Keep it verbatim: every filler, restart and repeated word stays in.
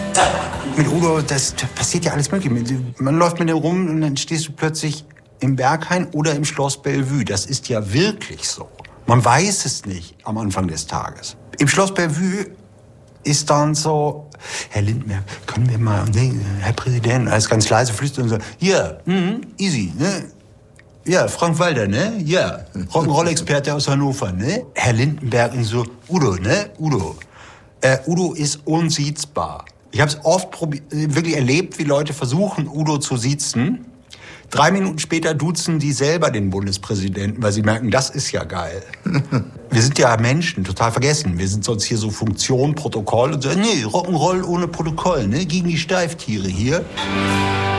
Mit Udo, das, das passiert ja alles Mögliche. Man läuft mit dem rum und dann stehst du plötzlich im Berghain oder im Schloss Bellevue. Das ist ja wirklich so. Man weiß es nicht am Anfang des Tages. Im Schloss Bellevue ist dann so, Herr Lindner, können wir mal, nee, Herr Präsident, alles ganz leise flüstern und so, ja, mm, easy, ne? Ja, Frank Walter, ne? Ja, Rock'n'Roll-Experte aus Hannover, ne? Herr Lindenberg und so, Udo, ne? Udo. Äh, Udo ist unsiezbar. Ich habe es oft probi- wirklich erlebt, wie Leute versuchen, Udo zu siezen. Drei Minuten später duzen die selber den Bundespräsidenten, weil sie merken, das ist ja geil. Wir sind ja Menschen, total vergessen. Wir sind sonst hier so Funktion, Protokoll und so. Nee, Rock'n'Roll ohne Protokoll, ne? Gegen die Steiftiere hier.